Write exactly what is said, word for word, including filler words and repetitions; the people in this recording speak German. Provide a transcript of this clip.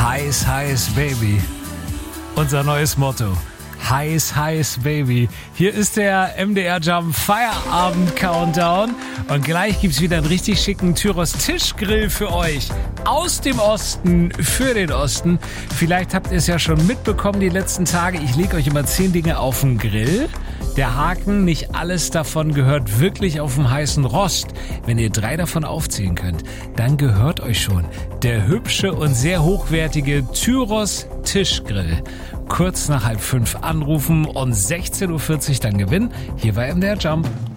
Heiß, heiß, Baby. Unser neues Motto. Heiß, heiß, Baby. Hier ist der M D R Jump Feierabend Countdown. Und gleich gibt's wieder einen richtig schicken Tyros Tischgrill für euch. Aus dem Osten, für den Osten. Vielleicht habt ihr es ja schon mitbekommen die letzten Tage. Ich lege euch immer zehn Dinge auf den Grill. Der Haken, nicht alles davon gehört wirklich auf dem heißen Rost. Wenn ihr drei davon aufzählen könnt, dann gehört euch schon der hübsche und sehr hochwertige Tyros Tischgrill. Kurz nach halb fünf anrufen und sechzehn Uhr vierzig dann gewinnen. Hier bei M D R Jump.